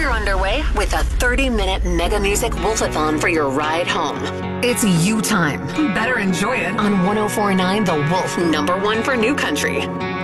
are underway with a 30-minute Mega Music Wolfathon for your ride home. It's you time. You better enjoy it. On 104.9 The Wolf, #1 for New Country.